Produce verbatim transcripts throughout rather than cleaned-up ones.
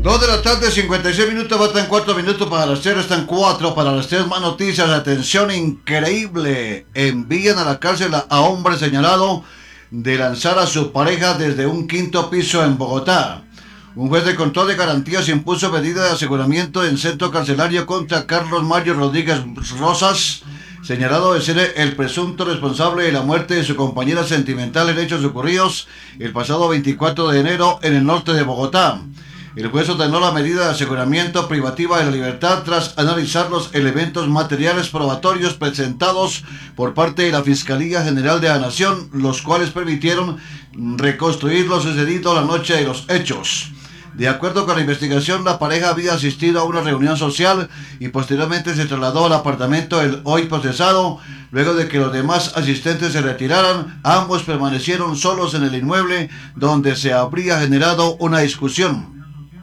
Dos de la tarde, cincuenta y seis minutos, faltan cuatro minutos para las tres, están cuatro para las tres. Más noticias, atención increíble. Envían a la cárcel a hombre señalado de lanzar a su pareja desde un quinto piso en Bogotá. Un juez de control de garantías impuso medida de aseguramiento en centro carcelario contra Carlos Mario Rodríguez Rosas, señalado de ser el presunto responsable de la muerte de su compañera sentimental en hechos ocurridos el pasado veinticuatro de enero en el norte de Bogotá. El juez ordenó la medida de aseguramiento privativa de la libertad tras analizar los elementos materiales probatorios presentados por parte de la Fiscalía General de la Nación, los cuales permitieron reconstruir lo sucedido la noche de los hechos. De acuerdo con la investigación, la pareja había asistido a una reunión social y posteriormente se trasladó al apartamento del hoy procesado. Luego de que los demás asistentes se retiraran, ambos permanecieron solos en el inmueble donde se habría generado una discusión.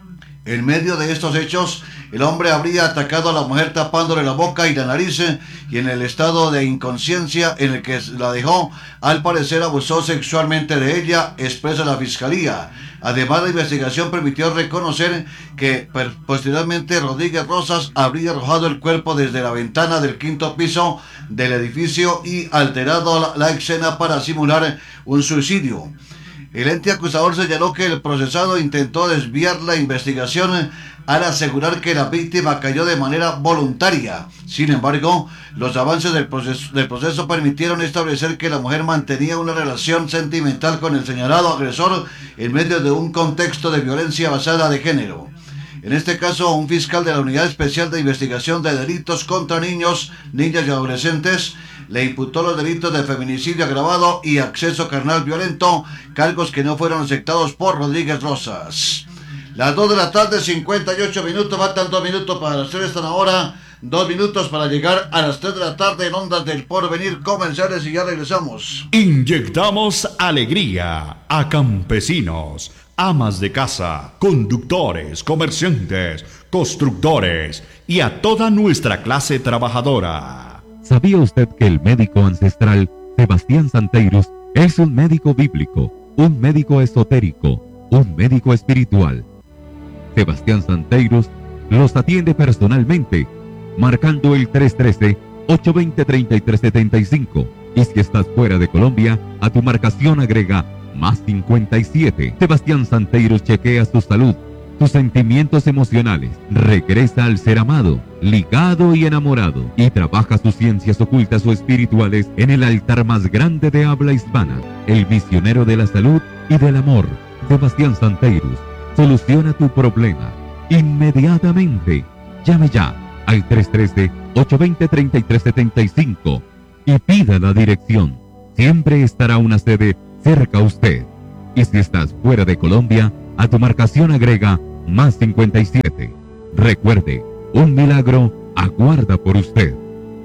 En medio de estos hechos, el hombre habría atacado a la mujer tapándole la boca y la nariz, y en el estado de inconsciencia en el que la dejó, al parecer abusó sexualmente de ella, expresa la fiscalía. Además, la investigación permitió reconocer que posteriormente Rodríguez Rosas habría arrojado el cuerpo desde la ventana del quinto piso del edificio y alterado la, la escena para simular un suicidio. El ente acusador señaló que el procesado intentó desviar la investigación al asegurar que la víctima cayó de manera voluntaria. Sin embargo, los avances del proceso, del proceso permitieron establecer que la mujer mantenía una relación sentimental con el señalado agresor en medio de un contexto de violencia basada de género. En este caso, un fiscal de la Unidad Especial de Investigación de Delitos contra Niños, Niñas y Adolescentes le imputó los delitos de feminicidio agravado y acceso carnal violento, cargos que no fueron aceptados por Rodríguez Rosas. Las dos de la tarde, cincuenta y ocho minutos, faltan dos minutos para las tres, están ahora dos minutos para llegar a las tres de la tarde en Ondas del Porvenir Comerciales y ya regresamos. Inyectamos alegría a campesinos, amas de casa, conductores, comerciantes, constructores y a toda nuestra clase trabajadora. ¿Sabía usted que el médico ancestral Sebastián Santeiros es un médico bíblico, un médico esotérico, un médico espiritual? Sebastián Santeiros los atiende personalmente, marcando el tres uno tres, ocho dos cero, tres tres siete cinco. Y si estás fuera de Colombia, a tu marcación agrega más cincuenta y siete. Sebastián Santeiros chequea su salud, sus sentimientos emocionales, regresa al ser amado, ligado y enamorado, y trabaja sus ciencias ocultas o espirituales en el altar más grande de habla hispana, el misionero de la salud y del amor. Sebastián Santeiros soluciona tu problema inmediatamente. Llame ya al tres uno tres, ocho dos cero, tres tres siete cinco y pida la dirección. Siempre estará una sede cerca a usted. Y si estás fuera de Colombia, a tu marcación agrega más cincuenta y siete. Recuerde, un milagro aguarda por usted.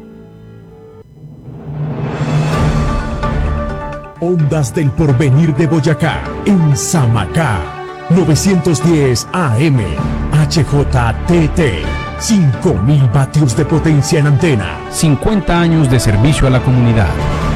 Ondas del Porvenir de Boyacá, en Samacá, novecientos diez A M, H J T T, cinco mil vatios de potencia en antena. cincuenta años de servicio a la comunidad.